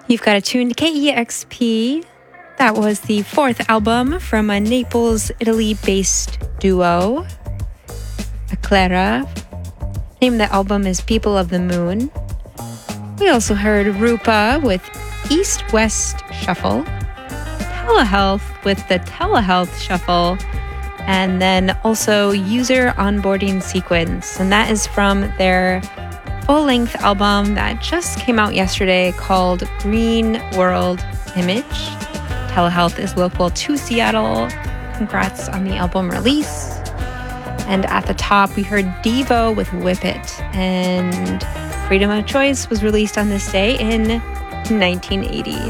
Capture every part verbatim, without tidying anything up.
You've got a tune to K E X P. That was the fourth album from a Naples, Italy-based duo, Aclera. Name of the album is People of the Moon. We also heard Rupa with East-West Shuffle, Telehealth with the Telehealth Shuffle, and then also User Onboarding Sequence. And that is from their full-length album that just came out yesterday called Green World Image. Telehealth is local to Seattle. Congrats on the album release. And at the top, we heard Devo with Whip It. And Freedom of Choice was released on this day in nineteen eighty.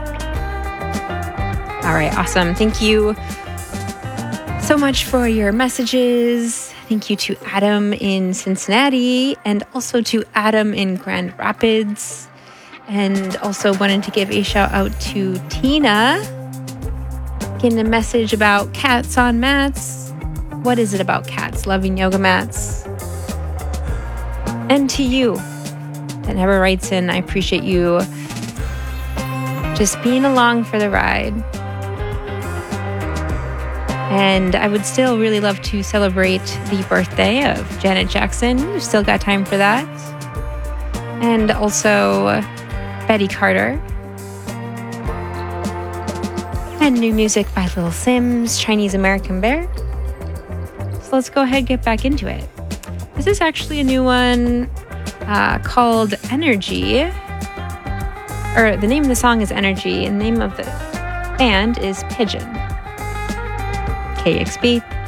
All right, awesome. Thank you so much for your messages. Thank you to Adam in Cincinnati and also to Adam in Grand Rapids. And also wanted to give a shout out to Tina. Getting a message about cats on mats. What is it about cats loving yoga mats? And to you that never writes in, I appreciate you just being along for the ride. And I would still really love to celebrate the birthday of Janet Jackson. We've still got time for that. And also Betty Carter. And new music by Little Sims, Chinese American Bear. So let's go ahead and get back into it. This is actually a new one uh, called Energy. Or the name of the song is Energy, and the name of the band is Pigeon. K X P.